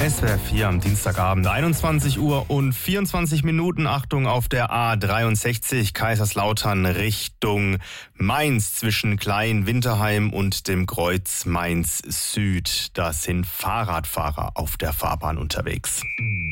SWR 4 am Dienstagabend, 21 Uhr und 24 Minuten. Achtung auf der A63 Kaiserslautern Richtung Mainz zwischen Klein-Winterheim und dem Kreuz Mainz Süd. Da sind Fahrradfahrer auf der Fahrbahn unterwegs.